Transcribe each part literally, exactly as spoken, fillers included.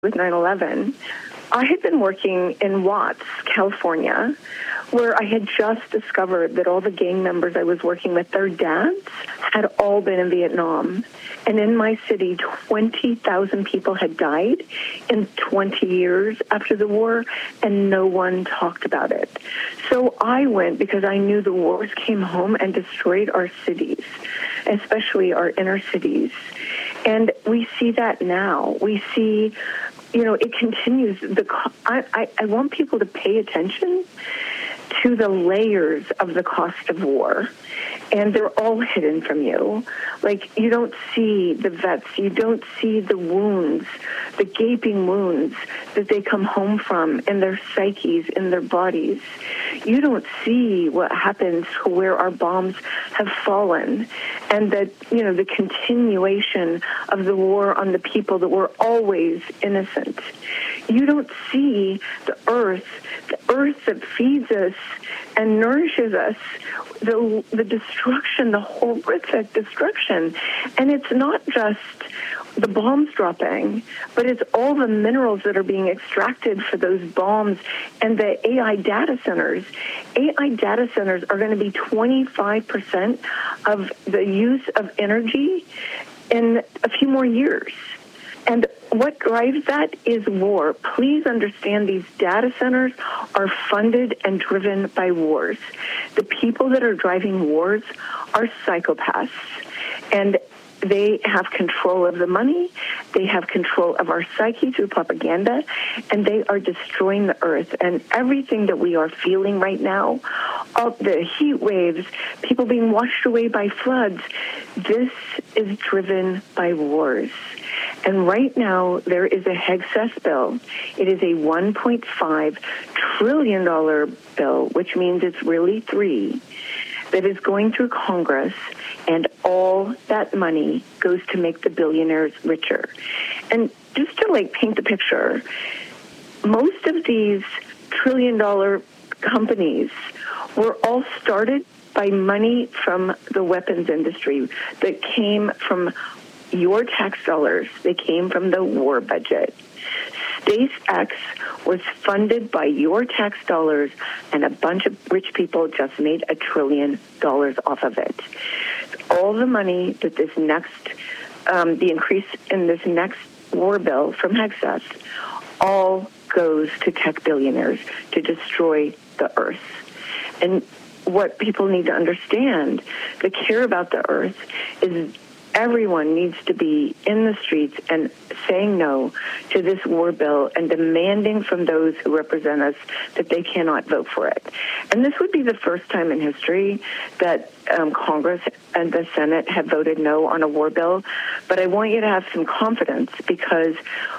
with nine eleven, I had been working in Watts, California, where I had just discovered that all the gang members I was working with, their dads had all been in Vietnam. And in my city, twenty thousand people had died in twenty years after the war, and no one talked about it. So I went because I knew the wars came home and destroyed our cities, especially our inner cities. And we see that now. We see, you know, it continues. The I, I, I want people to pay attention to the layers of the cost of war. And they're all hidden from you. Like, you don't see the vets. You don't see the wounds, the gaping wounds that they come home from in their psyches, in their bodies. You don't see what happens to where our bombs have fallen, and that, you know, the continuation of the war on the people that were always innocent. You don't see the earth, the earth that feeds us and nourishes us, the the destruction, the horrific destruction. And it's not just the bombs dropping, but it's all the minerals that are being extracted for those bombs and the A I data centers. A I data centers are going to be twenty-five percent of the use of energy in a few more years. And what drives that is war. Please understand, these data centers are funded and driven by wars. The people that are driving wars are psychopaths, and they have control of the money, they have control of our psyche through propaganda, and they are destroying the earth. And everything that we are feeling right now, all the heat waves, people being washed away by floods, this is driven by wars. And right now, there is a Hegseth bill. It is a one point five trillion dollars bill, which means it's really three, that is going through Congress, and all that money goes to make the billionaires richer. And just to, like, paint the picture, most of these trillion-dollar companies were all started by money from the weapons industry that came from your tax dollars. They came from the war budget. SpaceX was funded by your tax dollars, and a bunch of rich people just made a trillion dollars off of it. All the money that this next, um, the increase in this next war bill from Hegseth, all goes to tech billionaires to destroy the earth. And what people need to understand, that care about the earth, is everyone needs to be in the streets and saying no to this war bill and demanding from those who represent us that they cannot vote for it. And this would be the first time in history that um, Congress and the Senate have voted no on a war bill. But I want you to have some confidence, because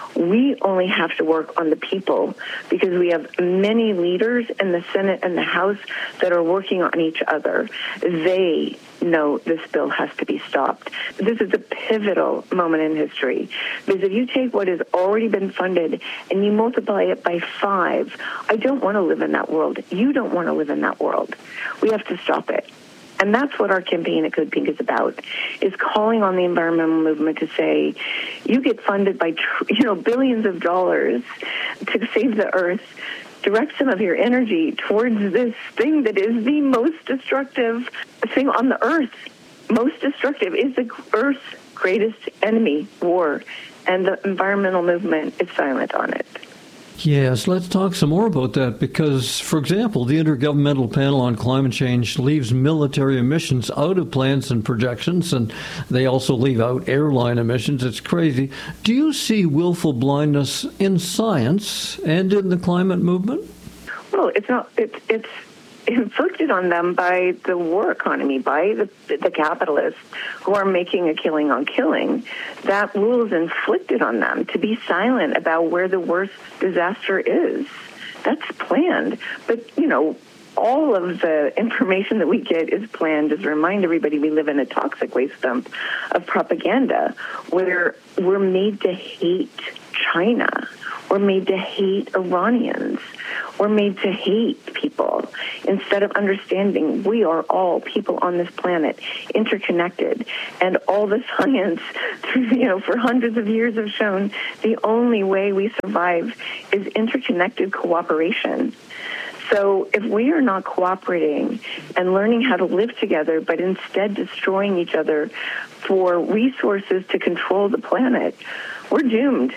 we only have to work on the people, because we have many leaders in the Senate and the House that are working on each other. They know this bill has to be stopped. This is a pivotal moment in history, because if you take what has already been funded and you multiply it by five, I don't want to live in that world. You don't want to live in that world. We have to stop it. And that's what our campaign at Code Pink is about, is calling on the environmental movement to say, you get funded by, you know, billions of dollars to save the earth. Direct some of your energy towards this thing that is the most destructive thing on the earth. Most destructive is the earth's greatest enemy, war, and the environmental movement is silent on it. Yes, let's talk some more about that, because, for example, the Intergovernmental Panel on Climate Change leaves military emissions out of plans and projections, and they also leave out airline emissions. It's crazy. Do you see willful blindness in science and in the climate movement? Well, it's not. It's it's inflicted on them by the war economy, by the, the capitalists who are making a killing on killing. That rule is inflicted on them to be silent about where the worst disaster is. That's planned. But, you know, all of the information that we get is planned. Just remind everybody we live in a toxic waste dump of propaganda where we're made to hate China. We're made to hate Iranians. we're made to hate people instead of understanding we are all people on this planet, interconnected. And all the science, you know, for hundreds of years have shown the only way we survive is interconnected cooperation. So if we are not cooperating and learning how to live together, but instead destroying each other for resources to control the planet, we're doomed.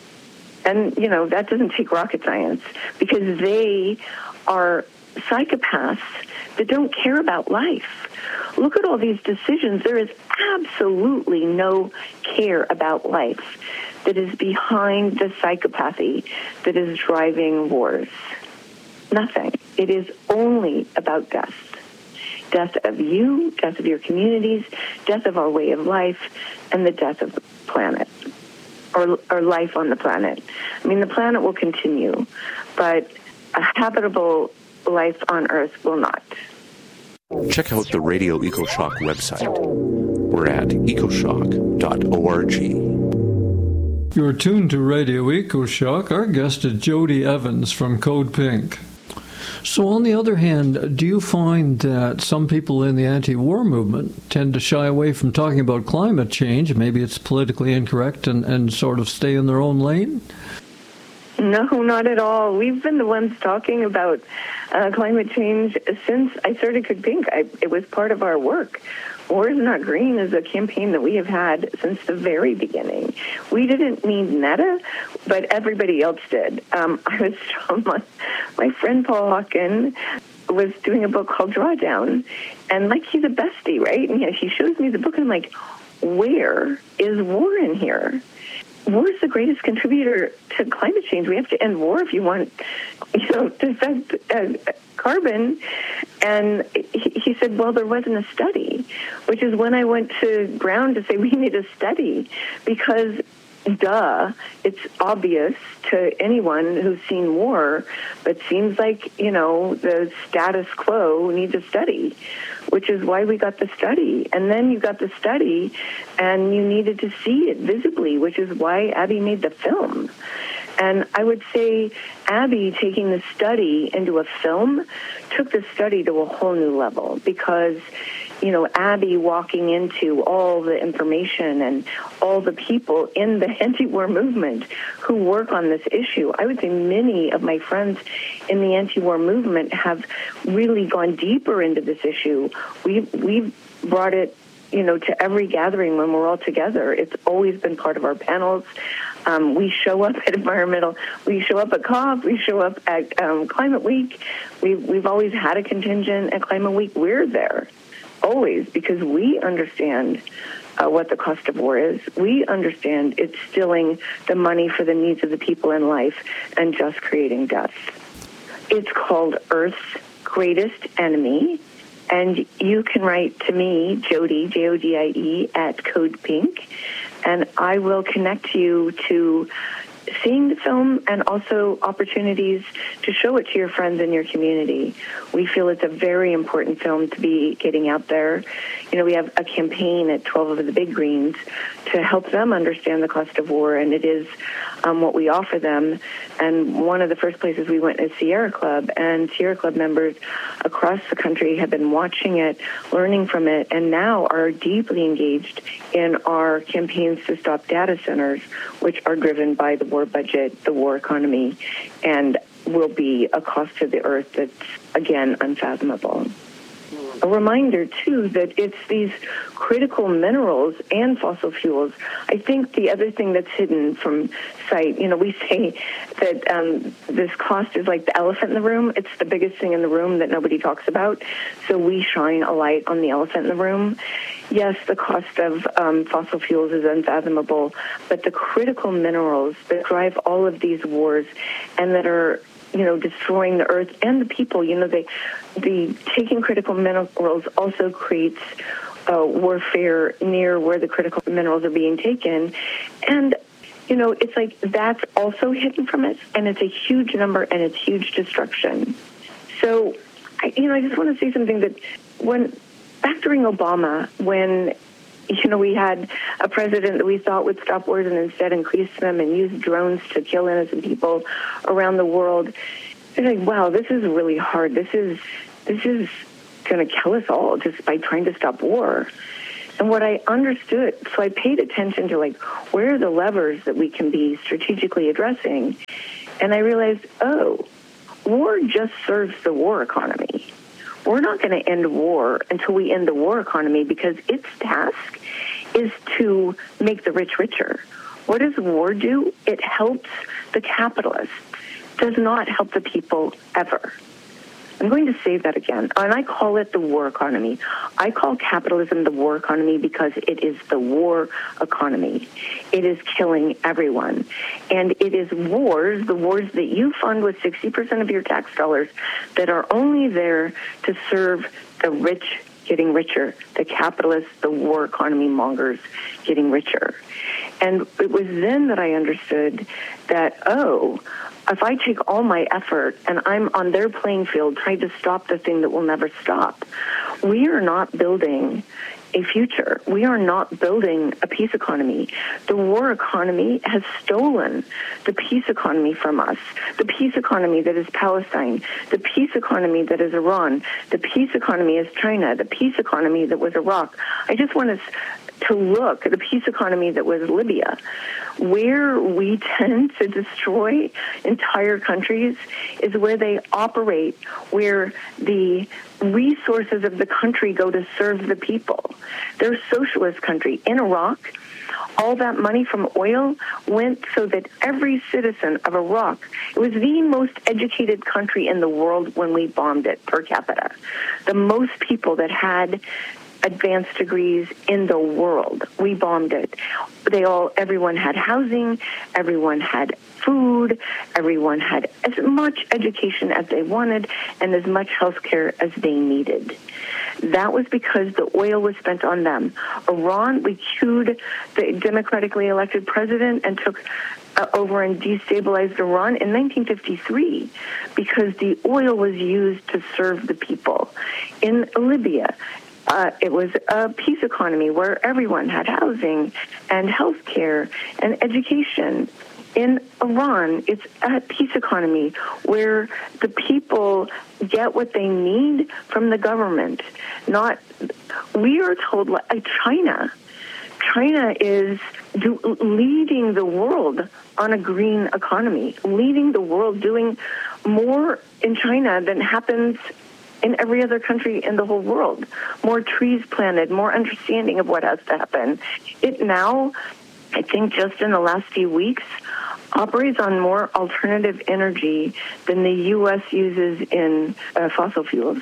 And, you know, that doesn't take rocket science, because they are psychopaths that don't care about life. Look at all these decisions. There is absolutely no care about life that is behind the psychopathy that is driving wars. Nothing. It is only about death. Death of you, death of your communities, death of our way of life, and the death of the planet, or, or life on the planet. I mean, the planet will continue, but a habitable life on Earth will not. Check out the Radio EcoShock website. We're at ecoshock dot org. You're tuned to Radio EcoShock. Our guest is Jody Evans from Code Pink. So on the other hand, do you find that some people in the anti-war movement tend to shy away from talking about climate change? Maybe it's politically incorrect and, and sort of stay in their own lane? No, not at all. We've been the ones talking about uh, climate change since I started Code Pink. I, it was part of our work. War is Not Green is a campaign that we have had since the very beginning. We didn't need Netta, but everybody else did. Um, I was my, my friend Paul Hawken was doing a book called Drawdown, and like he's a bestie, right? And he, he shows me the book, and I'm like, where is war in here? War is the greatest contributor to climate change. We have to end war if you want, you know, to affect uh, carbon. And he, he said, well, there wasn't a study, which is when I went to Brown to say we need a study, because duh, it's obvious to anyone who's seen war, but seems like, you know, the status quo needs a study, which is why we got the study. And then you got the study, and you needed to see it visibly, which is why Abby made the film. And I would say Abby taking the study into a film took the study to a whole new level, because, you know, Abby walking into all the information and all the people in the anti-war movement who work on this issue. I would say many of my friends in the anti-war movement have really gone deeper into this issue. We've, we've brought it, you know, to every gathering when we're all together. It's always been part of our panels. Um, we show up at environmental, we show up at COP, we show up at um, Climate Week. We've, we've always had a contingent at Climate Week. We're there, always, because we understand uh, what the cost of war is. We understand it's stealing the money for the needs of the people in life and just creating death. It's called Earth's Greatest Enemy. And you can write to me, Jody, J O D I E, at Code Pink, and I will connect you to seeing the film and also opportunities to show it to your friends in your community. We feel it's a very important film to be getting out there. You know, we have a campaign at twelve of the Big Greens to help them understand the cost of war, and it is um, what we offer them. And one of the first places we went is Sierra Club, and Sierra Club members across the country have been watching it, learning from it, and now are deeply engaged in our campaigns to stop data centers, which are driven by the war budget, the war economy, and will be a cost to the earth that's, again, unfathomable. A reminder, too, that it's these critical minerals and fossil fuels. I think the other thing that's hidden from sight, you know, we say that um, this cost is like the elephant in the room. It's the biggest thing in the room that nobody talks about. So we shine a light on the elephant in the room. Yes, the cost of um, fossil fuels is unfathomable, but the critical minerals that drive all of these wars and that are, you know, destroying the earth and the people, you know, they, the taking critical minerals also creates uh, warfare near where the critical minerals are being taken. And, you know, it's like that's also hidden from us, and it's a huge number, and it's huge destruction. So, I, you know, I just want to say something that when, back during Obama, when, you know, we had a president that we thought would stop wars and instead increase them and use drones to kill innocent people around the world. They're like, wow, this is really hard. This is this is going to kill us all just by trying to stop war. And what I understood, so I paid attention to, like, where are the levers that we can be strategically addressing? And I realized, oh, war just serves the war economy. We're not going to end war until we end the war economy, because its task is to make the rich richer. What does war do? It helps the capitalists. It does not help the people ever. I'm going to say that again, and I call it the war economy. I call capitalism the war economy because it is the war economy. It is killing everyone. And it is wars, the wars that you fund with sixty percent of your tax dollars, that are only there to serve the rich getting richer, the capitalists, the war economy mongers getting richer. And it was then that I understood that, oh, if I take all my effort and I'm on their playing field trying to stop the thing that will never stop, we are not building a future. We are not building a peace economy. The war economy has stolen the peace economy from us. The peace economy that is Palestine, the peace economy that is Iran, the peace economy is China, the peace economy that was Iraq. I just want us to look at the peace economy that was Libya. Where we tend to destroy entire countries is where they operate, where the resources of the country go to serve the people. They're a socialist country. In Iraq, all that money from oil went so that every citizen of Iraq, it was the most educated country in the world when we bombed it per capita. The most people that had advanced degrees in the world. We bombed it. They all, everyone had housing, everyone had food, everyone had as much education as they wanted and as much health care as they needed. That was because the oil was spent on them. Iran, we cued the democratically elected president and took uh, over and destabilized Iran in nineteen fifty-three because the oil was used to serve the people. In Libya, Uh, it was a peace economy where everyone had housing and health care and education. In Iran, it's a peace economy where the people get what they need from the government. Not, we are told, like China. China is do, leading the world on a green economy, leading the world, doing more in China than happens in every other country in the whole world. More trees planted, more understanding of what has to happen. It now, I think just in the last few weeks, operates on more alternative energy than the U S uses in uh, fossil fuels.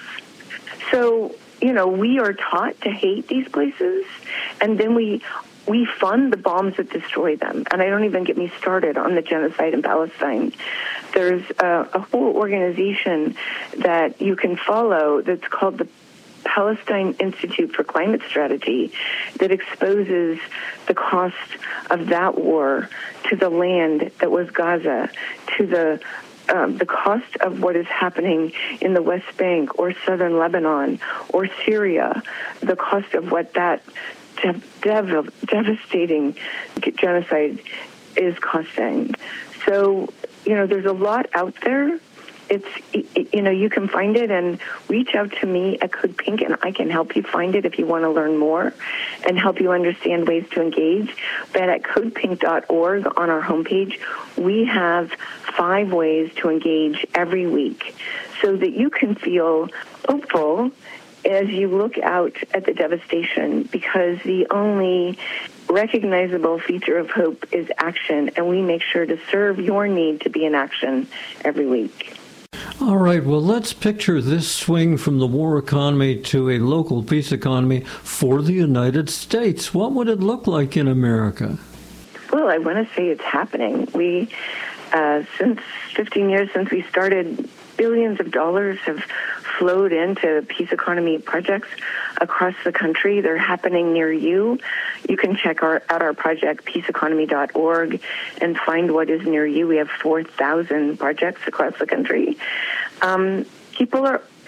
So, you know, we are taught to hate these places, and then we we fund the bombs that destroy them. And I don't even get me started on the genocide in Palestine. There's a, a whole organization that you can follow that's called the Palestine Institute for Climate Strategy that exposes the cost of that war to the land that was Gaza, to the Um, the cost of what is happening in the West Bank or southern Lebanon or Syria, the cost of what that dev- dev- devastating genocide is costing. So, you know, there's a lot out there. It's, you know, you can find it and reach out to me at Code Pink, and I can help you find it if you want to learn more and help you understand ways to engage. But at code pink dot org on our homepage, we have five ways to engage every week so that you can feel hopeful as you look out at the devastation, because the only recognizable feature of hope is action, and we make sure to serve your need to be in action every week. All right, well, let's picture this swing from the war economy to a local peace economy for the United States. What would it look like in America? Well, I want to say it's happening. We, uh, since fifteen years since we started, billions of dollars have flowed into peace economy projects across the country. They're happening near you. You can check our, out our project, peace economy dot org, and find what is near you. We have four thousand projects across the country. Um, people are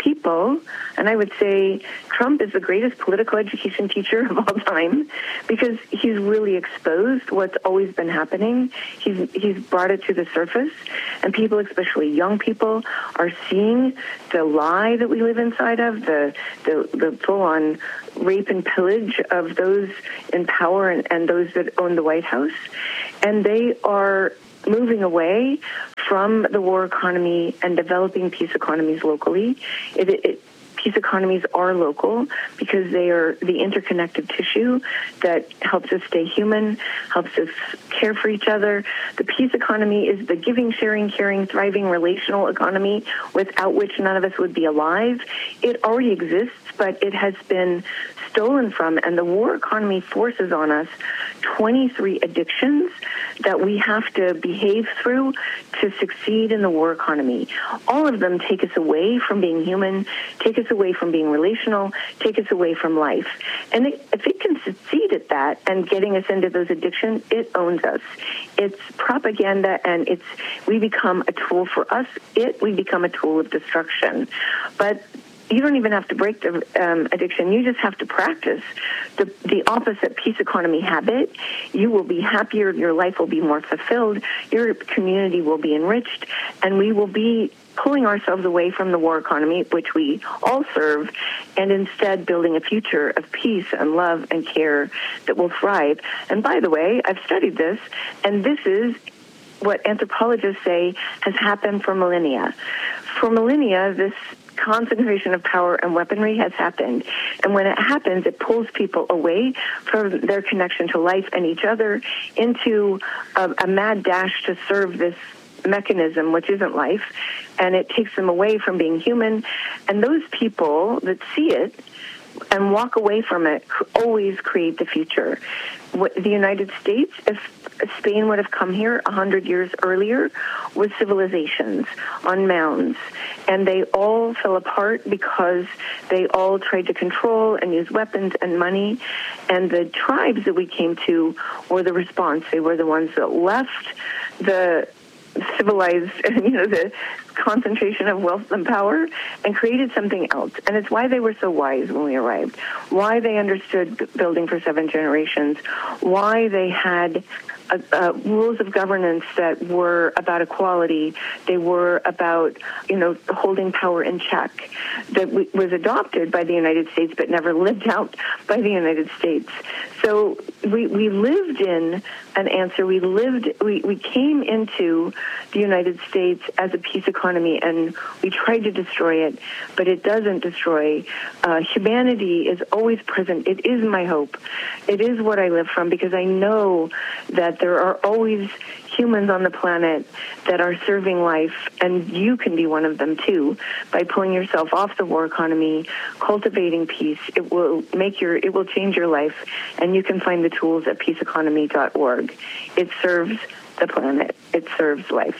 people, and I would say Trump is the greatest political education teacher of all time because he's really exposed what's always been happening. He's he's brought it to the surface, and people, especially young people, are seeing the lie that we live inside of, the the, the full-on rape and pillage of those in power and, and those that own the White House, and they are moving away from the war economy and developing peace economies locally. It, it, peace economies are local because they are the interconnected tissue that helps us stay human, helps us care for each other. The peace economy is the giving, sharing, caring, thriving relational economy without which none of us would be alive. It already exists, but it has been stolen from, and the war economy forces on us twenty-three addictions that we have to behave through to succeed in the war economy. All of them take us away from being human, take us away from being relational, take us away from life. And it, if it can succeed at that and getting us into those addictions, it owns us. It's propaganda, and it's we become a tool for us. It we become a tool of destruction. But you don't even have to break the um, addiction. You just have to practice the, the opposite peace economy habit. You will be happier. Your life will be more fulfilled. Your community will be enriched. And we will be pulling ourselves away from the war economy, which we all serve, and instead building a future of peace and love and care that will thrive. And by the way, I've studied this, and this is what anthropologists say has happened for millennia. For millennia, this concentration of power and weaponry has happened. And when it happens, it pulls people away from their connection to life and each other into a, a mad dash to serve this mechanism, which isn't life. And it takes them away from being human. And those people that see it and walk away from it always create the future. The United States, if Spain would have come here a hundred years earlier, was civilizations on mounds, and they all fell apart because they all tried to control and use weapons and money, and the tribes that we came to were the response. They were the ones that left the civilized, you know, the concentration of wealth and power and created something else. And it's why they were so wise when we arrived, why they understood building for seven generations, why they had Uh, uh, rules of governance that were about equality. They were about, you know, holding power in check, that w- was adopted by the United States but never lived out by the United States. So we, we lived in an answer. We lived, we, we came into the United States as a peace economy, and we tried to destroy it, but it doesn't destroy. Uh, humanity is always present. It is my hope. It is what I live from, because I know that there are always humans on the planet that are serving life, and you can be one of them too by pulling yourself off the war economy, cultivating peace. It will make your, it will change your life, and you can find the tools at peace economy dot org. It serves the planet. It serves life.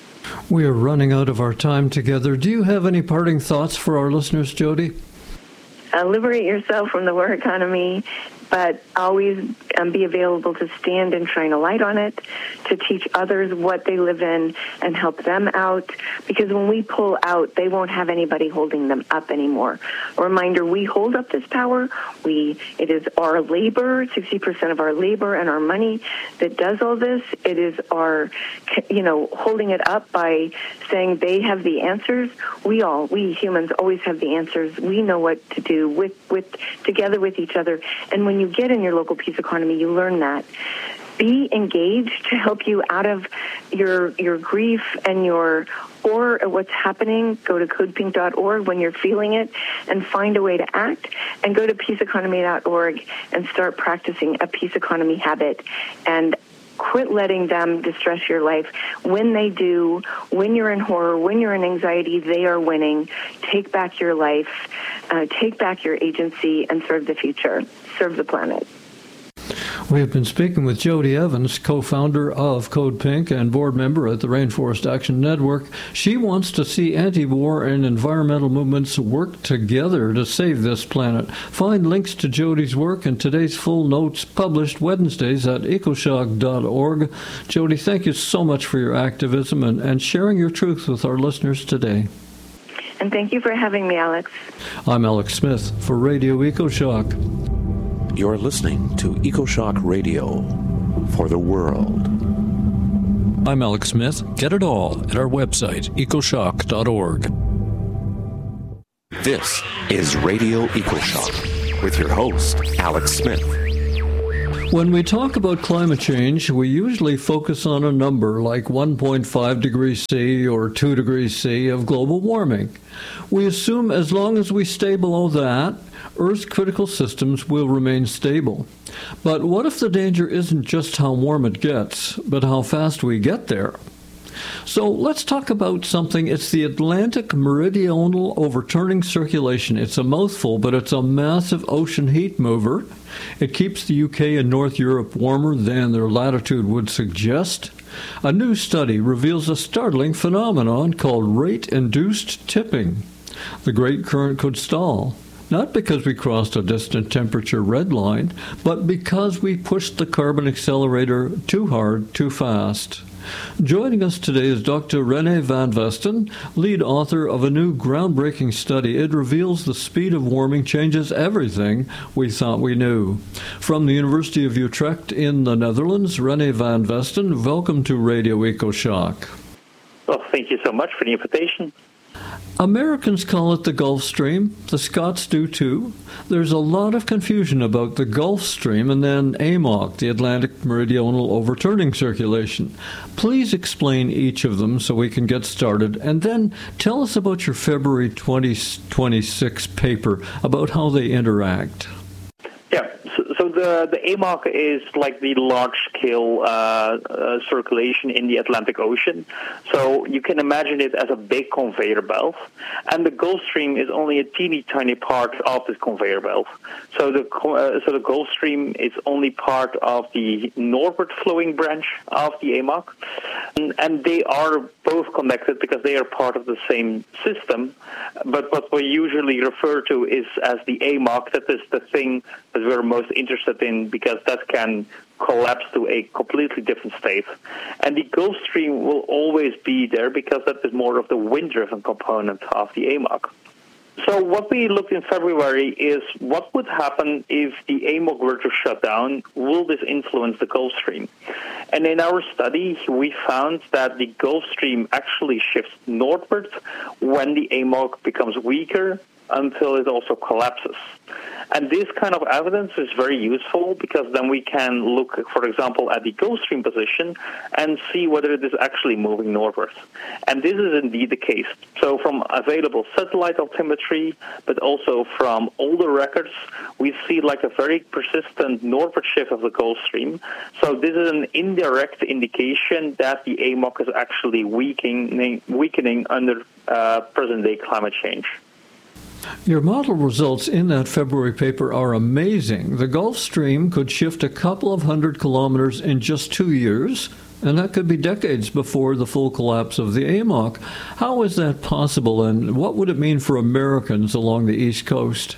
We are running out of our time together. Do you have any parting thoughts for our listeners, Jody? Uh, liberate yourself from the war economy, but always um, be available to stand and shine a light on it, to teach others what they live in and help them out. Because when we pull out, they won't have anybody holding them up anymore. A reminder, we hold up this power. We, it is our labor, sixty percent of our labor and our money that does all this. It is our, you know, holding it up by saying they have the answers. We all, we humans always have the answers. We know what to do with, with together with each other. And when you get in your local peace economy, you learn that. Be engaged to help you out of your your grief and your or what's happening. Go to code pink dot org when you're feeling it and find a way to act, and go to peace economy dot org and start practicing a peace economy habit, and quit letting them distress your life. When they do, when you're in horror, when you're in anxiety, they are winning. Take back your life, uh, take back your agency, and serve the future. Serve the planet. We have been speaking with Jody Evans, co-founder of Code Pink and board member at the Rainforest Action Network. She wants to see anti-war and environmental movements work together to save this planet. Find links to Jody's work and today's full notes published Wednesdays at ecoshock dot org. Jody, thank you so much for your activism and, and sharing your truth with our listeners today. And thank you for having me, Alex. I'm Alex Smith for Radio EcoShock. You're listening to EcoShock Radio for the world. I'm Alex Smith. Get it all at our website, ecoshock dot org. This is Radio EcoShock with your host, Alex Smith. When we talk about climate change, we usually focus on a number like one point five degrees C or two degrees C of global warming. We assume as long as we stay below that, Earth's critical systems will remain stable. But what if the danger isn't just how warm it gets, but how fast we get there? So let's talk about something. It's the Atlantic Meridional Overturning Circulation. It's a mouthful, but it's a massive ocean heat mover. It keeps the U K and North Europe warmer than their latitude would suggest. A new study reveals a startling phenomenon called rate-induced tipping. The Great Current could stall, not because we crossed a distant temperature red line, but because we pushed the carbon accelerator too hard, too fast. Joining us today is Doctor René van Vesten, lead author of a new groundbreaking study. It reveals the speed of warming changes everything we thought we knew. From the University of Utrecht in the Netherlands, René van Vesten, welcome to Radio EcoShock. Well, thank you so much for the invitation. Americans call it the Gulf Stream. The Scots do too. There's a lot of confusion about the Gulf Stream and then A M O C, the Atlantic Meridional Overturning Circulation. Please explain each of them so we can get started, and then tell us about your February twenty twenty-six paper about how they interact. Yeah, so, so the, the A M O C is like the large-scale uh, uh, circulation in the Atlantic Ocean. So you can imagine it as a big conveyor belt. And the Gulf Stream is only a teeny tiny part of this conveyor belt. So the uh, so the Gulf Stream is only part of the northward flowing branch of the A M O C. And, and they are both connected because they are part of the same system. But what we usually refer to is as the A M O C. That is the thing that we're most interested in because that can collapse to a completely different state. And the Gulf Stream will always be there because that is more of the wind-driven component of the A M O C. So what we looked in February is what would happen if the A M O C were to shut down? Will this influence the Gulf Stream? And in our study, we found that the Gulf Stream actually shifts northward when the A M O C becomes weaker until it also collapses. And this kind of evidence is very useful because then we can look, for example, at the Gulf Stream position and see whether it is actually moving northward. And this is indeed the case. So from available satellite altimetry, but also from older records, we see like a very persistent northward shift of the Gulf Stream. So this is an indirect indication that the A M O C is actually weakening, weakening under uh, present-day climate change. Your model results in that February paper are amazing. The Gulf Stream could shift a couple of hundred kilometers in just two years, and that could be decades before the full collapse of the A M O C. How is that possible, and what would it mean for Americans along the East Coast?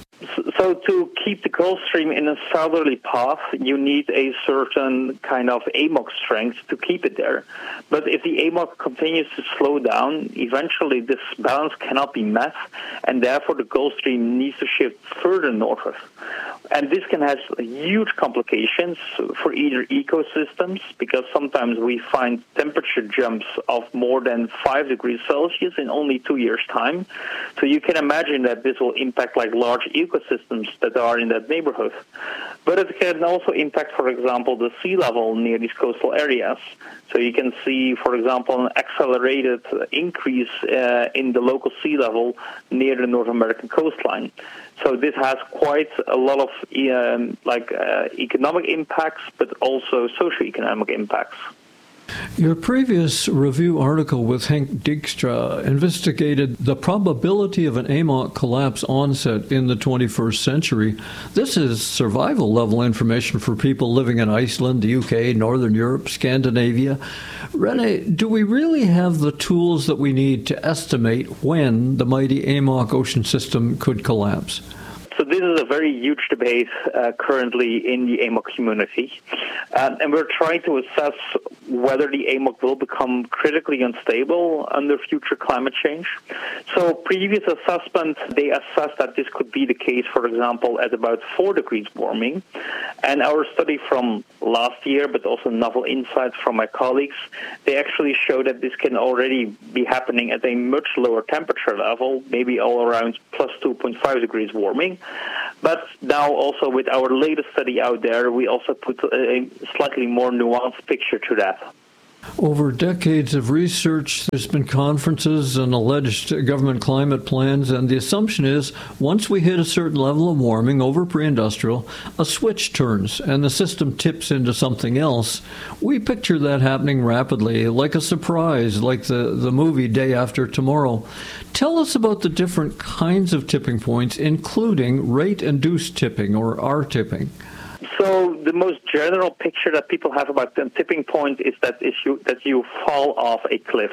So to keep the Gulf Stream in a southerly path, you need a certain kind of A M O C strength to keep it there. But if the A M O C continues to slow down, eventually this balance cannot be met, and therefore the Gulf Stream needs to shift further northward. And this can have huge complications for either ecosystems, because sometimes we find temperature jumps of more than five degrees Celsius in only two years' time. So you can imagine that this will impact like large ecosystems that are in that neighborhood. But it can also impact, for example, the sea level near these coastal areas. So you can see, for example, an accelerated increase uh, in the local sea level near the North American coastline. So this has quite a lot of um, like uh, economic impacts, but also socioeconomic impacts. Your previous review article with Henk Dijkstra investigated the probability of an A M O C collapse onset in the twenty-first century. This is survival-level information for people living in Iceland, the U K, Northern Europe, Scandinavia. René, do we really have the tools that we need to estimate when the mighty A M O C ocean system could collapse? So this is a very huge debate uh, currently in the A M O C community. Uh, and we're trying to assess whether the A M O C will become critically unstable under future climate change. So previous assessments, they assessed that this could be the case, for example, at about four degrees warming. And our study from last year, but also novel insights from my colleagues, they actually show that this can already be happening at a much lower temperature level, maybe all around plus two point five degrees warming. But now also with our latest study out there, we also put a slightly more nuanced picture to that. Over decades of research, there's been conferences and alleged government climate plans, and the assumption is once we hit a certain level of warming over pre-industrial, a switch turns and the system tips into something else. We picture that happening rapidly, like a surprise, like the, the movie Day After Tomorrow. Tell us about the different kinds of tipping points, including rate-induced tipping, or R tipping. So the most general picture that people have about the tipping point is that is you, that you fall off a cliff.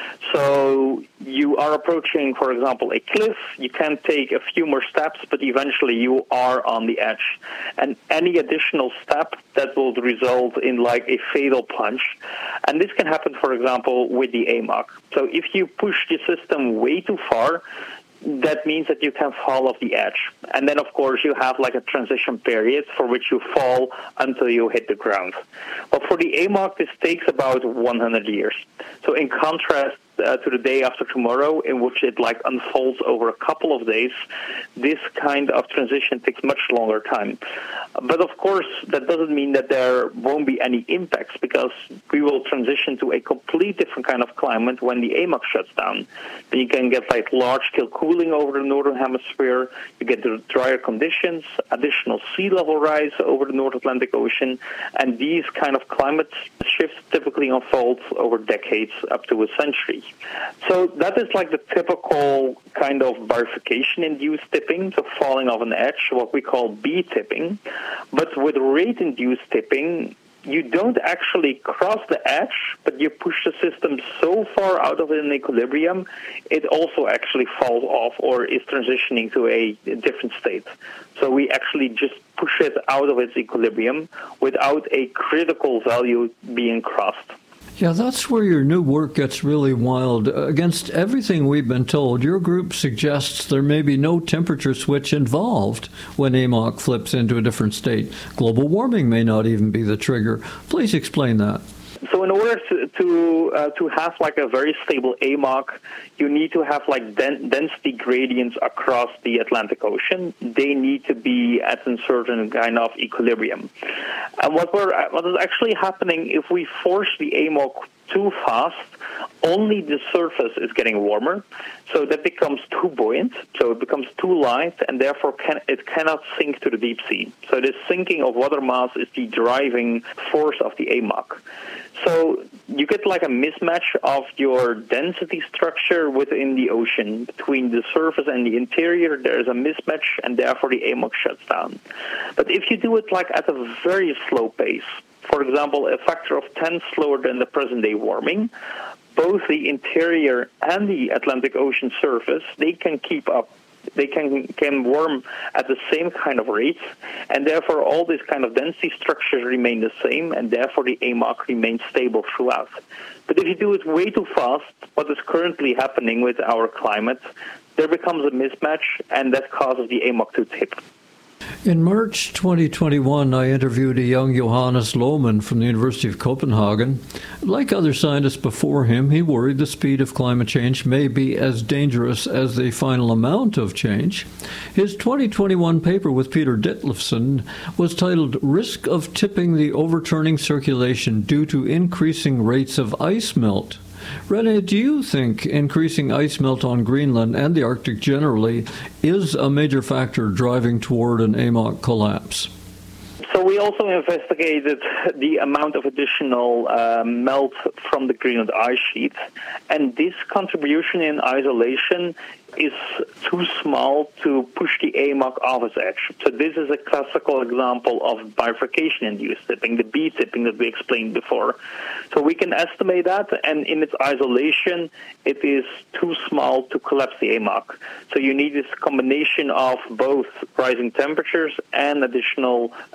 So you are approaching, for example, a cliff. You can take a few more steps, but eventually you are on the edge. And any additional step, that will result in like a fatal plunge. And this can happen, for example, with the A M O C. So if you push the system way too far, that means that you can fall off the edge. And then, of course, you have like a transition period for which you fall until you hit the ground. But for the A M O C, this takes about one hundred years. So in contrast uh, to the Day After Tomorrow, in which it like unfolds over a couple of days, this kind of transition takes much longer time. But of course, that doesn't mean that there won't be any impacts, because we will transition to a complete different kind of climate when the A M O C shuts down. Then you can get like large-scale cooling over the northern hemisphere. You get the drier conditions, additional sea level rise over the North Atlantic Ocean, and these kind of climate shifts typically unfold over decades up to a century. So that is like the typical kind of bifurcation-induced tipping, so falling off an edge, what we call B-tipping. But with rate-induced tipping, you don't actually cross the edge, but you push the system so far out of an equilibrium, it also actually falls off or is transitioning to a different state. So we actually just push it out of its equilibrium without a critical value being crossed. Yeah, that's where your new work gets really wild. Against everything we've been told, your group suggests there may be no temperature switch involved when A M O C flips into a different state. Global warming may not even be the trigger. Please explain that. So in order to to, uh, to have like a very stable A M O C, you need to have like den- density gradients across the Atlantic Ocean. They need to be at a certain kind of equilibrium. And what we're what is actually happening if we force the A M O C too fast, only the surface is getting warmer, so that becomes too buoyant, so it becomes too light, and therefore can, it cannot sink to the deep sea. So this sinking of water mass is the driving force of the A M O C. So you get like a mismatch of your density structure within the ocean. Between the surface and the interior, there is a mismatch, and therefore the A M O C shuts down. But if you do it like at a very slow pace, for example, a factor of ten slower than the present-day warming, both the interior and the Atlantic Ocean surface, they can keep up. They can can warm at the same kind of rates, and therefore all these kind of density structures remain the same, and therefore the A M O C remains stable throughout. But if you do it way too fast, what is currently happening with our climate, there becomes a mismatch, and that causes the A M O C to tip. In March twenty twenty-one, I interviewed a young Johannes Lohmann from the University of Copenhagen. Like other scientists before him, he worried the speed of climate change may be as dangerous as the final amount of change. His twenty twenty-one paper with Peter Ditlevson was titled "Risk of Tipping the Overturning Circulation Due to Increasing Rates of Ice Melt." Rene, do you think increasing ice melt on Greenland and the Arctic generally is a major factor driving toward an A M O C collapse? So we also investigated the amount of additional uh, melt from the Greenland ice sheet, and this contribution in isolation is too small to push the A M O C off its edge. So this is a classical example of bifurcation-induced tipping, the B-tipping that we explained before. So we can estimate that, and in its isolation, it is too small to collapse the A M O C. So you need this combination of both rising temperatures and additional uh, melt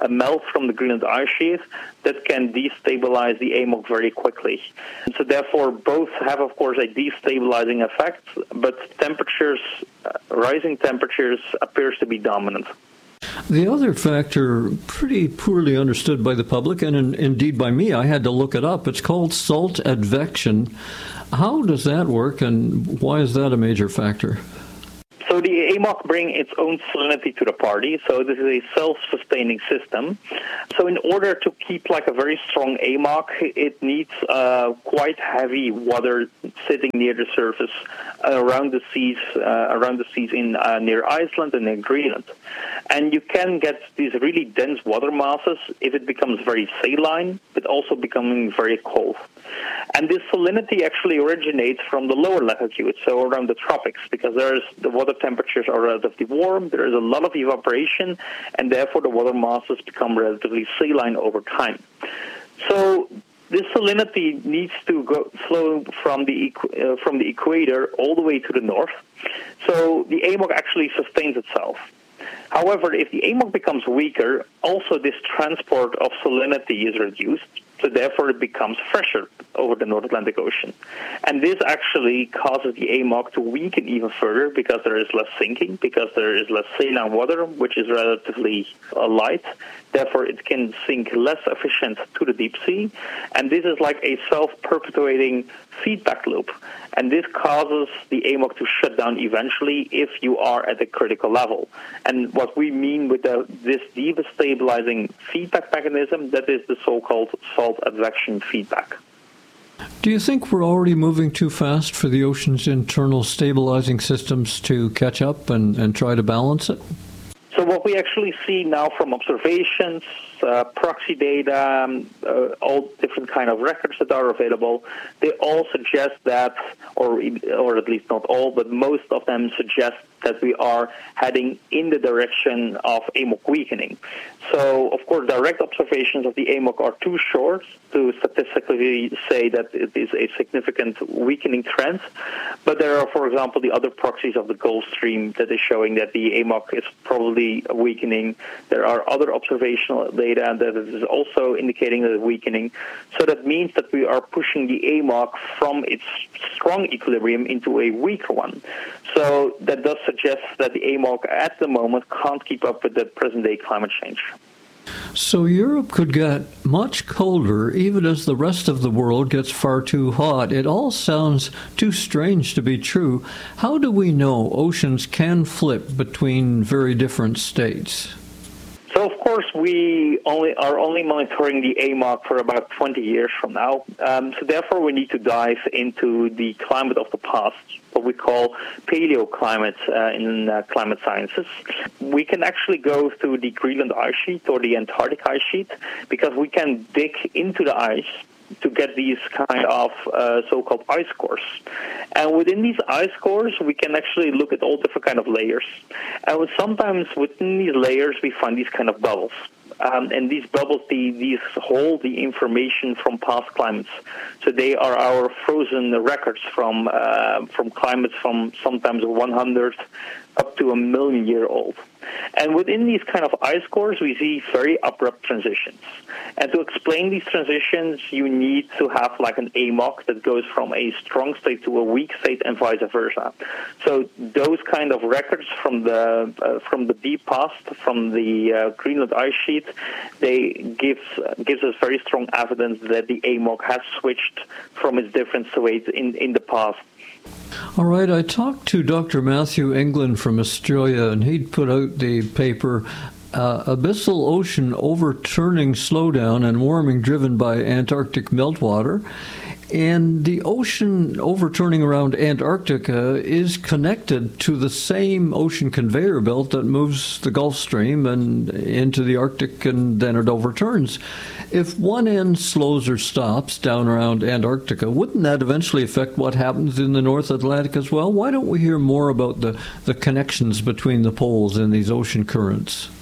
south from the Greenland ice sheet that can destabilize the A M O C very quickly. And so therefore, both have, of course, a destabilizing effect, but temperatures, uh, rising temperatures appears to be dominant. The other factor, pretty poorly understood by the public, and in, indeed by me, I had to look it up. It's called salt advection. How does that work, and why is that a major factor? So the A M O C bring its own salinity to the party, so this is a self-sustaining system. So in order to keep like a very strong A M O C, it needs uh, quite heavy water sitting near the surface uh, around the seas, uh, around the seas in uh, near Iceland and in Greenland. And you can get these really dense water masses if it becomes very saline, but also becoming very cold. And this salinity actually originates from the lower latitudes, so around the tropics, because there's the water temperatures are relatively warm, there is a lot of evaporation, and therefore the water masses become relatively saline over time. So this salinity needs to go flow from the uh, from the equator all the way to the north. So the A M O C actually sustains itself. However, if the A M O C becomes weaker, also this transport of salinity is reduced, so therefore it becomes fresher over the North Atlantic Ocean. And this actually causes the A M O C to weaken even further because there is less sinking, because there is less saline water, which is relatively uh, light. Therefore, it can sink less efficient to the deep sea. And this is like a self-perpetuating feedback loop. And this causes the A M O C to shut down eventually if you are at a critical level. And what we mean with the, this destabilizing feedback mechanism, that is the so-called salt advection feedback. Do you think we're already moving too fast for the ocean's internal stabilizing systems to catch up and, and try to balance it? So what we actually see now from observations, uh, proxy data, um, uh, all different kind of records that are available, they all suggest that, or or at least not all, but most of them suggest that we are heading in the direction of A M O C weakening. So, of course, direct observations of the A M O C are too short to statistically say that it is a significant weakening trend. But there are, for example, the other proxies of the Gulf Stream that is showing that the A M O C is probably weakening. There are other observational data that is also indicating that it's weakening. So that means that we are pushing the A M O C from its strong equilibrium into a weaker one. So that does suggest that the A M O C at the moment can't keep up with the present-day climate change. So Europe could get much colder even as the rest of the world gets far too hot. It all sounds too strange to be true. How do we know oceans can flip between very different states? So, of course, we only are only monitoring the A M O C for about twenty years from now. Um, so, therefore, we need to dive into the climate of the past, what we call paleoclimate uh, in uh, climate sciences. We can actually go through the Greenland ice sheet or the Antarctic ice sheet because we can dig into the ice to get these kind of uh, so-called ice cores. And within these ice cores, we can actually look at all different kind of layers. And sometimes within these layers, we find these kind of bubbles. Um, and these bubbles, the, these hold the information from past climates. So they are our frozen records from uh, from climates from sometimes one hundred up to a million year old. And within these kind of ice cores, we see very abrupt transitions. And to explain these transitions, you need to have like an A M O C that goes from a strong state to a weak state and vice versa. So those kind of records from the uh, from the deep past, from the uh, Greenland ice sheet, they gives gives us very strong evidence that the A M O C has switched from its different states in in the past. All right, I talked to Doctor Matthew England from Australia, and he'd put out the paper, uh, Abyssal Ocean Overturning Slowdown and Warming Driven by Antarctic Meltwater. And the ocean overturning around Antarctica is connected to the same ocean conveyor belt that moves the Gulf Stream and into the Arctic, and then it overturns. If one end slows or stops down around Antarctica, wouldn't that eventually affect what happens in the North Atlantic as well? Why don't we hear more about the, the connections between the poles in these ocean currents?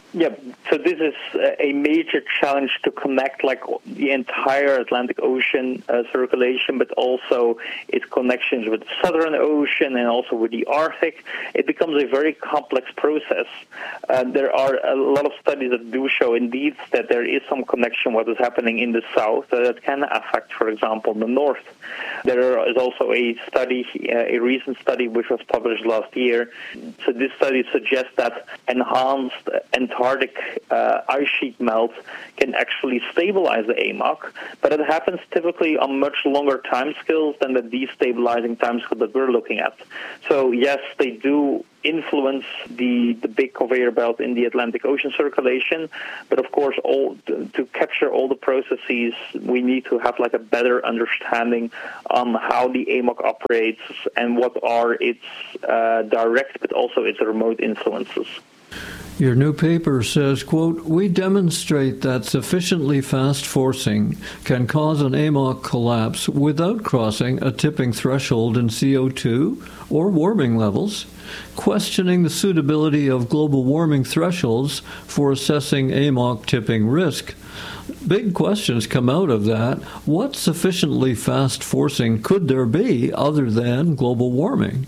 Yeah, so this is a major challenge to connect like the entire Atlantic Ocean uh, circulation, but also its connections with the Southern Ocean and also with the Arctic. It becomes a very complex process. Uh, there are a lot of studies that do show indeed that there is some connection what is happening in the south uh, that can affect, for example, the north. There is also a study, uh, a recent study which was published last year. So this study suggests that enhanced Antarctic uh, ice sheet melt can actually stabilize the A M O C, but it happens typically on much longer timescales than the destabilizing timescale that we're looking at. So yes, they do influence the, the big conveyor belt in the Atlantic Ocean circulation, but of course, all to, to capture all the processes, we need to have like a better understanding on how the A M O C operates and what are its uh, direct but also its remote influences. Your new paper says, quote, we demonstrate that sufficiently fast forcing can cause an A M O C collapse without crossing a tipping threshold in C O two or warming levels, questioning the suitability of global warming thresholds for assessing A M O C tipping risk. Big questions come out of that. What sufficiently fast forcing could there be other than global warming?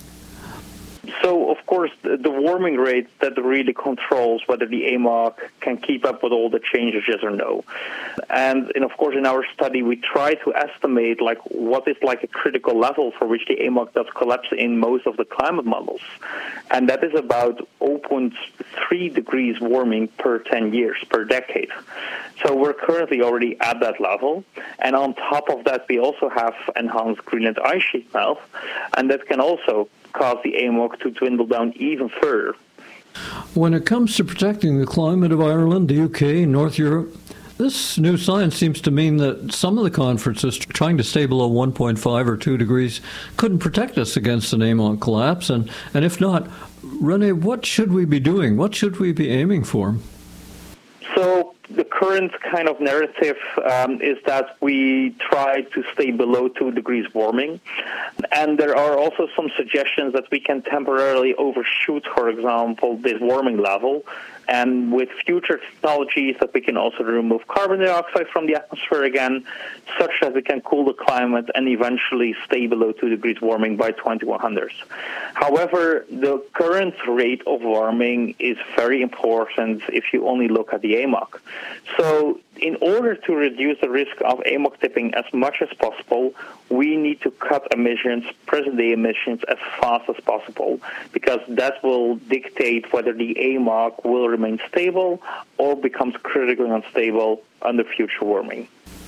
So, of course, the warming rate that really controls whether the A M O C can keep up with all the changes, yes or no. And, and of course, in our study, we try to estimate like what is like a critical level for which the A M O C does collapse in most of the climate models. And that is about zero point three degrees warming per ten years, per decade. So we're currently already at that level. And on top of that, we also have enhanced Greenland ice sheet melt, and that can also cause the A M O C to dwindle down even further. When it comes to protecting the climate of Ireland, the U K, North Europe, this new science seems to mean that some of the conferences trying to stay below one point five or two degrees couldn't protect us against an A M O C collapse. And, and if not, Rene, what should we be doing? What should we be aiming for? So the current kind of narrative um, is that we try to stay below two degrees warming. And there are also some suggestions that we can temporarily overshoot, for example, this warming level. And with future technologies that we can also remove carbon dioxide from the atmosphere again, such that we can cool the climate and eventually stay below two degrees warming by twenty-one hundred. However, the current rate of warming is very important if you only look at the A M O C. So in order to reduce the risk of A M O C tipping as much as possible, we need to cut emissions, present-day emissions, as fast as possible, because that will dictate whether the A M O C will remain stable or becomes critically unstable under future warming.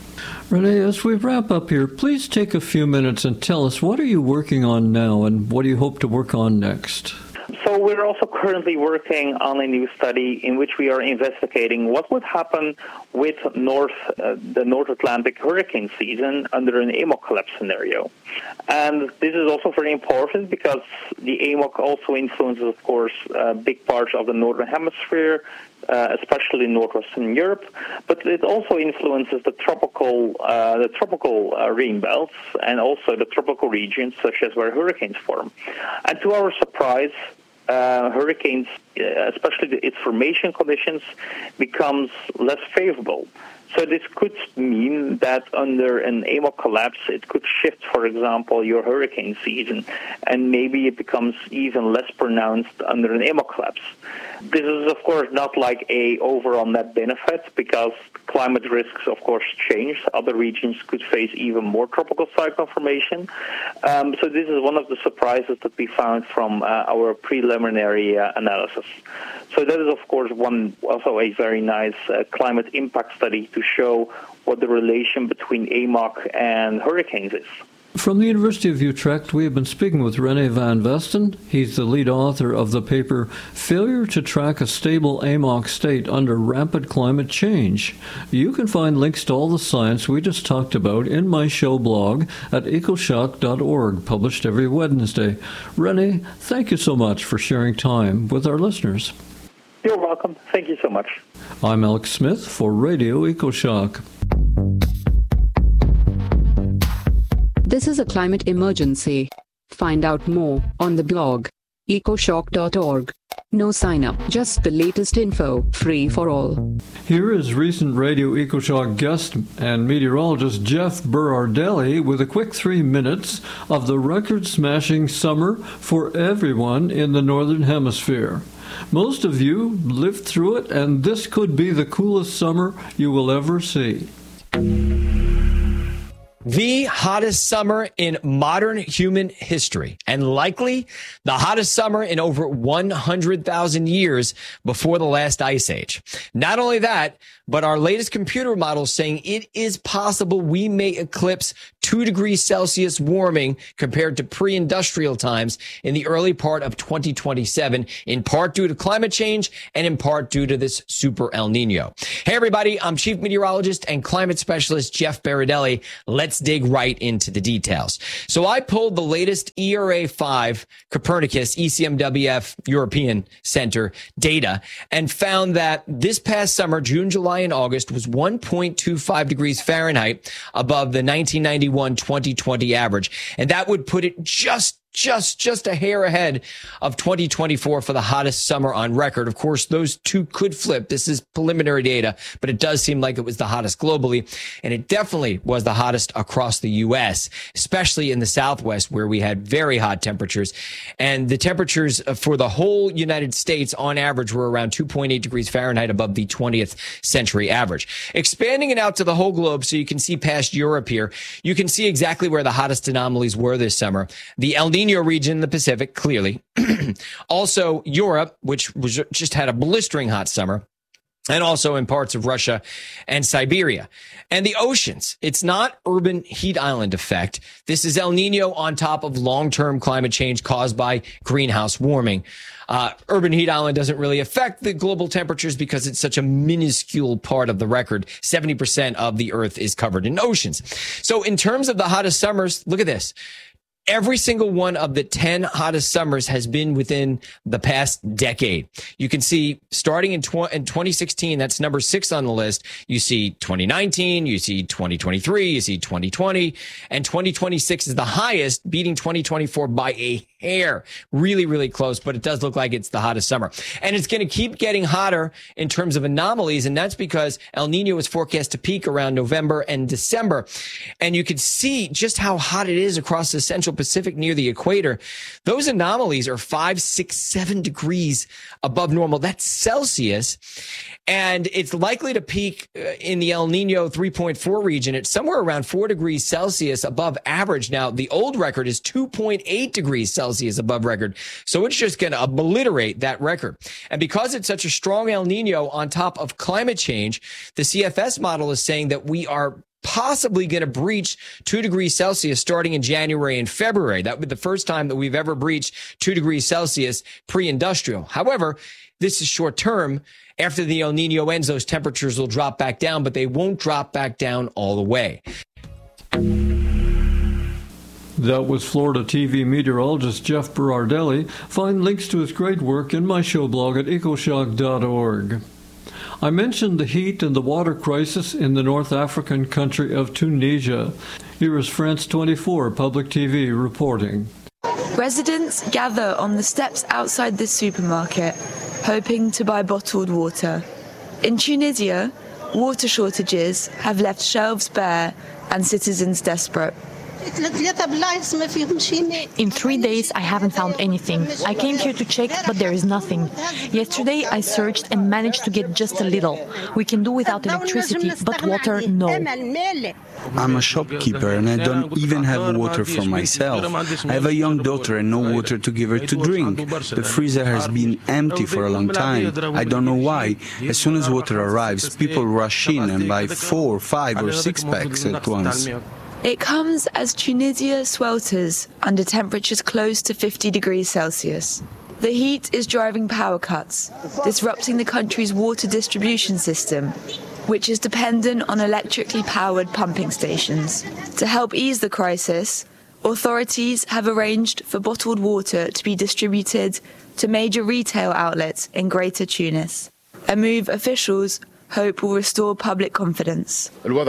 Rene, as we wrap up here, please take a few minutes and tell us, what are you working on now and what do you hope to work on next? So we're also currently working on a new study in which we are investigating what would happen with North, uh, the North Atlantic hurricane season under an A M O C collapse scenario. And this is also very important because the A M O C also influences, of course, uh, big parts of the Northern Hemisphere, uh, especially Northwestern Europe, but it also influences the tropical, uh, the tropical uh, rain belts and also the tropical regions, such as where hurricanes form. And to our surprise, Uh, hurricanes, especially the, its formation conditions, becomes less favorable. So this could mean that under an A M O C collapse, it could shift, for example, your hurricane season, and maybe it becomes even less pronounced under an A M O C collapse. This is, of course, not like a overall net benefit, because climate risks, of course, change. Other regions could face even more tropical cyclone formation. Um, so this is one of the surprises that we found from uh, our preliminary uh, analysis. So that is, of course, one also a very nice uh, climate impact study to show what the relation between A M O C and hurricanes is. From the University of Utrecht, we have been speaking with Rene van Vesten. He's the lead author of the paper, Failure to Track a Stable A M O C State Under Rapid Climate Change. You can find links to all the science we just talked about in my show blog at ecoshock dot org, published every Wednesday. Rene, thank you so much for sharing time with our listeners. You're welcome. Thank you so much. I'm Alex Smith for Radio EcoShock. This is a climate emergency. Find out more on the blog ecoshock dot org. No sign up, just the latest info, free for all. Here is recent Radio EcoShock guest and meteorologist Jeff Berardelli with a quick three minutes of the record-smashing summer for everyone in the Northern Hemisphere. Most of you lived through it, and this could be the coolest summer you will ever see. The hottest summer in modern human history, and likely the hottest summer in over one hundred thousand years before the last ice age. Not only that, but our latest computer model is saying it is possible we may eclipse two degrees Celsius warming compared to pre-industrial times in the early part of twenty twenty-seven, in part due to climate change and in part due to this super El Nino. Hey everybody, I'm Chief Meteorologist and Climate Specialist Jeff Berardelli. Let's dig right into the details. So I pulled the latest E R A five Copernicus E C M W F European Center data and found that this past summer, June, July, and August was one point two five degrees Fahrenheit above the nineteen ninety-one twenty twenty average. And that would put it just Just, just a hair ahead of twenty twenty-four for the hottest summer on record. Of course, those two could flip. This is preliminary data, but it does seem like it was the hottest globally. And it definitely was the hottest across the U S, especially in the Southwest, where we had very hot temperatures. And the temperatures for the whole United States on average were around two point eight degrees Fahrenheit above the twentieth century average. Expanding it out to the whole globe so you can see past Europe here, you can see exactly where the hottest anomalies were this summer. The El Nino region in the Pacific, clearly. Also, Europe, which was just had a blistering hot summer. And also in parts of Russia and Siberia. And the oceans, it's not urban heat island effect. This is El Nino on top of long-term climate change caused by greenhouse warming. Uh, urban heat island doesn't really affect the global temperatures because it's such a minuscule part of the record. seventy percent of the Earth is covered in oceans. So in terms of the hottest summers, look at this. Every single one of the ten hottest summers has been within the past decade. You can see starting in, tw- in twenty sixteen, that's number six on the list. You see twenty nineteen, you see twenty twenty-three, you see twenty twenty, and twenty twenty-six is the highest, beating twenty twenty-four by a hair. Really, really close, but it does look like it's the hottest summer. And it's going to keep getting hotter in terms of anomalies, and that's because El Nino is forecast to peak around November and December. And you can see just how hot it is across the Central Pacific near the equator. Those anomalies are five, six, seven degrees above normal. That's Celsius. And it's likely to peak in the El Nino three point four region at somewhere around four degrees Celsius above average. Now, the old record is two point eight degrees Celsius above record. So it's just going to obliterate that record. And because it's such a strong El Nino on top of climate change, the C F S model is saying that we are possibly going to breach two degrees Celsius starting in January and February. That would be the first time that we've ever breached two degrees Celsius pre-industrial. However, this is short term. After the El Nino ends, those temperatures will drop back down, but they won't drop back down all the way. That was Florida T V meteorologist Jeff Berardelli. Find links to his great work in my show blog at ecoshock dot org. I mentioned the heat and the water crisis in the North African country of Tunisia. Here is France twenty-four Public T V reporting. Residents gather on the steps outside this supermarket, hoping to buy bottled water. In Tunisia, water shortages have left shelves bare and citizens desperate. In three days, I haven't found anything. I came here to check, but there is nothing. Yesterday, I searched and managed to get just a little. We can do without electricity, but water, no. I'm a shopkeeper and I don't even have water for myself. I have a young daughter and no water to give her to drink. The freezer has been empty for a long time. I don't know why. As soon as water arrives, people rush in and buy four, five or six packs at once. It comes as Tunisia swelters under temperatures close to fifty degrees Celsius. The heat is driving power cuts, disrupting the country's water distribution system, which is dependent on electrically powered pumping stations. To help ease the crisis, authorities have arranged for bottled water to be distributed to major retail outlets in Greater Tunis, a move officials hope will restore public confidence.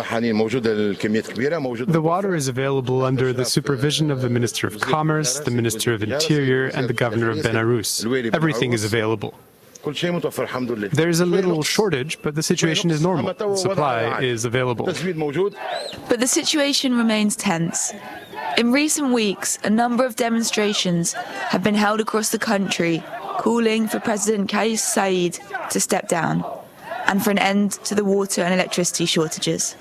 The water is available under the supervision of the Minister of Commerce, the Minister of Interior, and the Governor of Belarus. Everything is available. There is a little shortage, but the situation is normal. Supply is available. But the situation remains tense. In recent weeks, a number of demonstrations have been held across the country calling for President Kais Saied to step down and for an end to the water and electricity shortages.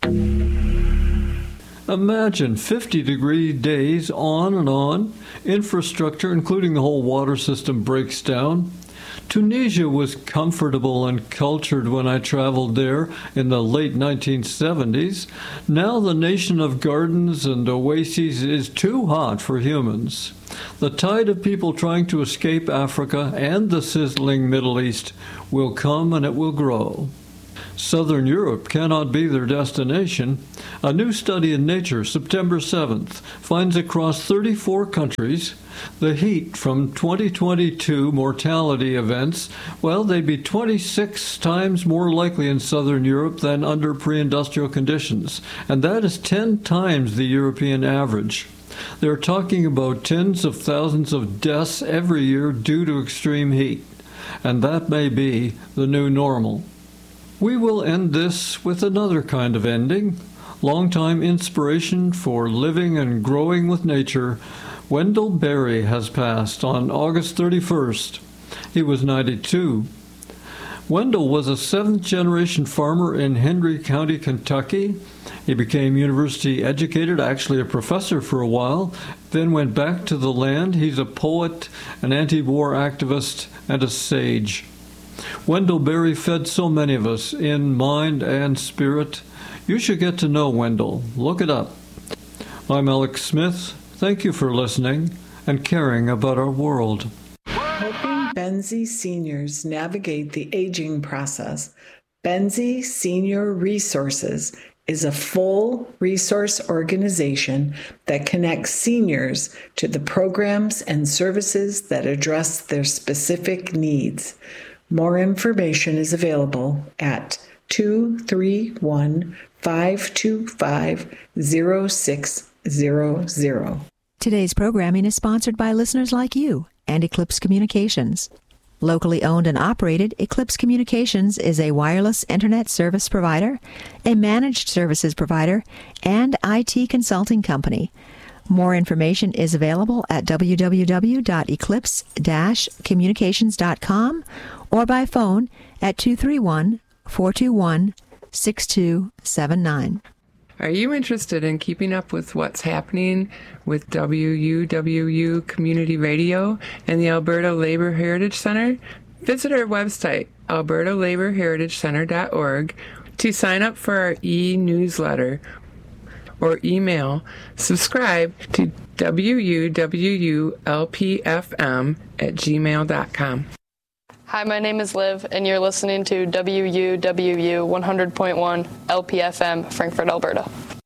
Imagine fifty-degree days on and on. Infrastructure, including the whole water system, breaks down. Tunisia was comfortable and cultured when I traveled there in the late nineteen seventies. Now the nation of gardens and oases is too hot for humans. The tide of people trying to escape Africa and the sizzling Middle East will come, and it will grow. Southern Europe cannot be their destination. A new study in Nature, September seventh, finds across thirty-four countries the heat from twenty twenty-two mortality events, well, they'd be twenty-six times more likely in Southern Europe than under pre-industrial conditions, and that is ten times the European average. They're talking about tens of thousands of deaths every year due to extreme heat, and that may be the new normal. We will end this with another kind of ending. Longtime inspiration for living and growing with nature, Wendell Berry has passed on August thirty-first. He was ninety-two. Wendell was a seventh-generation farmer in Hendry County, Kentucky. He became university educated, actually a professor for a while, then went back to the land. He's a poet, an anti-war activist, and a sage. Wendell Berry fed so many of us in mind and spirit. You should get to know Wendell. Look it up. I'm Alex Smith. Thank you for listening and caring about our world. Helping Benzie seniors navigate the aging process, Benzie Senior Resources is a full resource organization that connects seniors to the programs and services that address their specific needs. More information is available at two three one, five two five, zero six zero zero. Today's programming is sponsored by listeners like you and Eclipse Communications. Locally owned and operated, Eclipse Communications is a wireless internet service provider, a managed services provider, and I T consulting company. More information is available at w w w dot eclipse dash communications dot com or by phone at two three one, four two one, six two seven nine. Are you interested in keeping up with what's happening with W U W U Community Radio and the Alberta Labour Heritage Centre? Visit our website, alberta labour heritage centre dot org, to sign up for our e-newsletter or email subscribe to W U W U L P F M at gmail dot com. Hi, my name is Liv, and you're listening to W U W U one hundred point one L P F M, Frankfurt, Alberta.